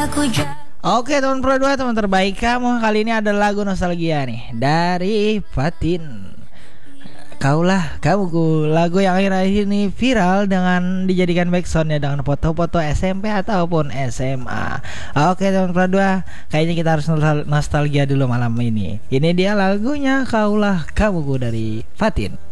Oke teman Pro 2, teman terbaik kamu. Kali ini ada lagu nostalgia nih dari Fatin. Kaulah Kamuku, lagu yang akhir-akhir ini viral dengan dijadikan backsoundnya dengan foto-foto SMP ataupun SMA. Oke teman Pro 2, kayaknya kita harus nostalgia dulu malam ini. Ini dia lagunya Kaulah Kamuku dari Fatin.